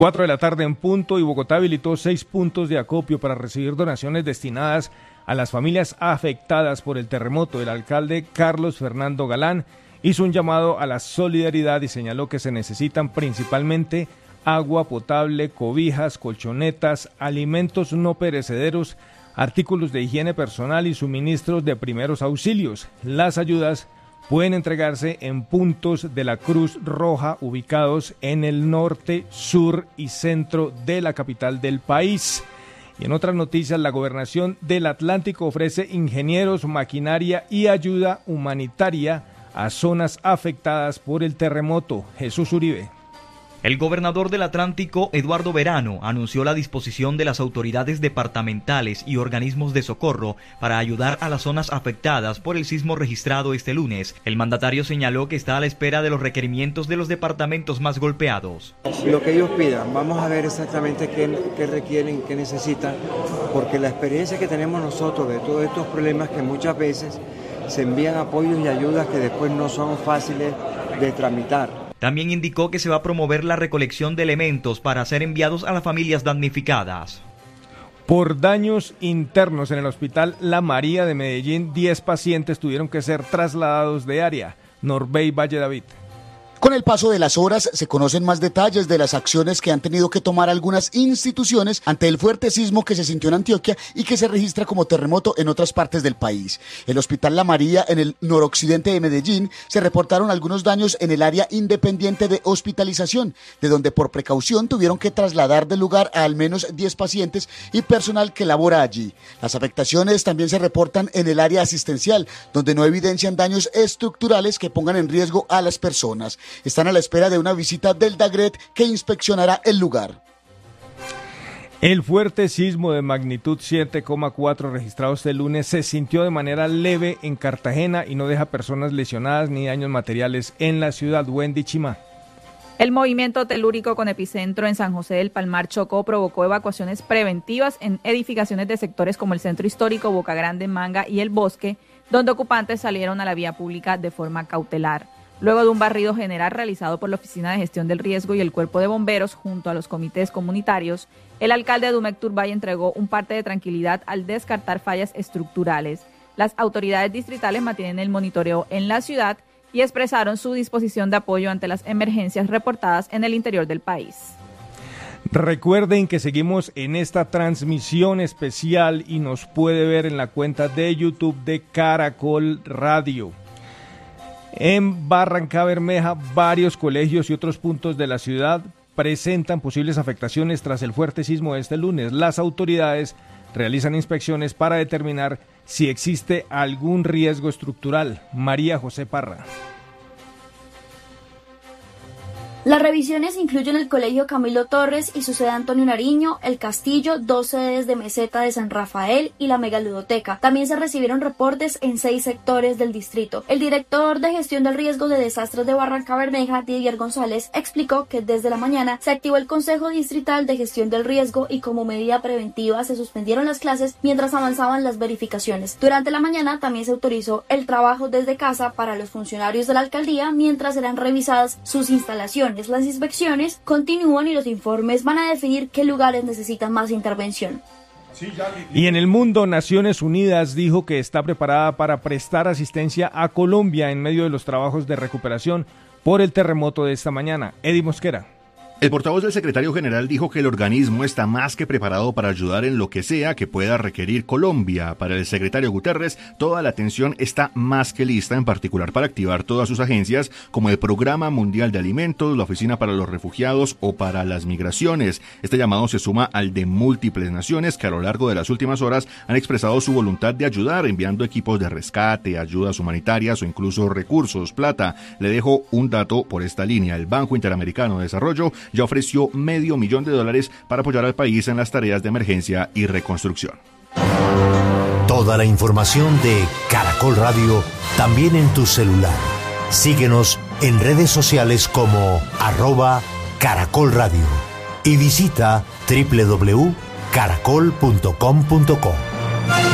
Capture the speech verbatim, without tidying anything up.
Cuatro de la tarde en punto y Bogotá habilitó seis puntos de acopio para recibir donaciones destinadas a las familias afectadas por el terremoto. El alcalde Carlos Fernando Galán hizo un llamado a la solidaridad y señaló que se necesitan principalmente agua potable, cobijas, colchonetas, alimentos no perecederos, artículos de higiene personal y suministros de primeros auxilios. Las ayudas pueden entregarse en puntos de la Cruz Roja ubicados en el norte, sur y centro de la capital del país. Y en otras noticias, la Gobernación del Atlántico ofrece ingenieros, maquinaria y ayuda humanitaria a zonas afectadas por el terremoto. Jesús Uribe. El gobernador del Atlántico, Eduardo Verano, anunció la disposición de las autoridades departamentales y organismos de socorro para ayudar a las zonas afectadas por el sismo registrado este lunes. El mandatario señaló que está a la espera de los requerimientos de los departamentos más golpeados. Lo que ellos pidan, vamos a ver exactamente qué, qué requieren, qué necesitan, porque la experiencia que tenemos nosotros de todos estos problemas que muchas veces se envían apoyos y ayudas que después no son fáciles de tramitar. También indicó que se va a promover la recolección de elementos para ser enviados a las familias damnificadas. Por daños internos en el Hospital La María de Medellín, diez pacientes tuvieron que ser trasladados de área. Norbey Valle David. Con el paso de las horas se conocen más detalles de las acciones que han tenido que tomar algunas instituciones ante el fuerte sismo que se sintió en Antioquia y que se registra como terremoto en otras partes del país. El Hospital La María, en el noroccidente de Medellín, se reportaron algunos daños en el área independiente de hospitalización, de donde por precaución tuvieron que trasladar del lugar a al menos diez pacientes y personal que labora allí. Las afectaciones también se reportan en el área asistencial, donde no evidencian daños estructurales que pongan en riesgo a las personas. Están a la espera de una visita del DAGRET que inspeccionará el lugar. El fuerte sismo de magnitud siete coma cuatro registrado este lunes se sintió de manera leve en Cartagena y no deja personas lesionadas ni daños materiales en la ciudad. Wendy Chima. El movimiento telúrico con epicentro en San José del Palmar Chocó provocó evacuaciones preventivas en edificaciones de sectores como el Centro Histórico, Boca Grande, Manga y El Bosque, donde ocupantes salieron a la vía pública de forma cautelar. Luego de un barrido general realizado por la Oficina de Gestión del Riesgo y el Cuerpo de Bomberos junto a los comités comunitarios, el alcalde de Dumec Turbay entregó un parte de tranquilidad al descartar fallas estructurales. Las autoridades distritales mantienen el monitoreo en la ciudad y expresaron su disposición de apoyo ante las emergencias reportadas en el interior del país. Recuerden que seguimos en esta transmisión especial y nos puede ver en la cuenta de YouTube de Caracol Radio. En Barranca Bermeja, varios colegios y otros puntos de la ciudad presentan posibles afectaciones tras el fuerte sismo de este lunes. Las autoridades realizan inspecciones para determinar si existe algún riesgo estructural. María José Parra. Las revisiones incluyen el Colegio Camilo Torres y su sede Antonio Nariño, el Castillo, dos sedes de Meseta de San Rafael y la Megaludoteca. También se recibieron reportes en seis sectores del distrito. El director de Gestión del Riesgo de Desastres de Barranca Bermeja, Didier González, explicó que desde la mañana se activó el Consejo Distrital de Gestión del Riesgo y como medida preventiva se suspendieron las clases mientras avanzaban las verificaciones. Durante la mañana también se autorizó el trabajo desde casa para los funcionarios de la alcaldía mientras eran revisadas sus instalaciones. Las inspecciones continúan y los informes van a definir qué lugares necesitan más intervención. Y en el mundo, Naciones Unidas dijo que está preparada para prestar asistencia a Colombia en medio de los trabajos de recuperación por el terremoto de esta mañana. Eddie Mosquera. El portavoz del secretario general dijo que el organismo está más que preparado para ayudar en lo que sea que pueda requerir Colombia. Para el secretario Guterres, toda la atención está más que lista, en particular para activar todas sus agencias, como el Programa Mundial de Alimentos, la Oficina para los Refugiados o para las Migraciones. Este llamado se suma al de múltiples naciones que a lo largo de las últimas horas han expresado su voluntad de ayudar, enviando equipos de rescate, ayudas humanitarias o incluso recursos, plata. Le dejo un dato por esta línea. El Banco Interamericano de Desarrollo ya ofreció medio millón de dólares para apoyar al país en las tareas de emergencia y reconstrucción. Toda la información de Caracol Radio también en tu celular. Síguenos en redes sociales como arroba Caracol Radio y visita doble u doble u doble u punto caracol punto com punto co.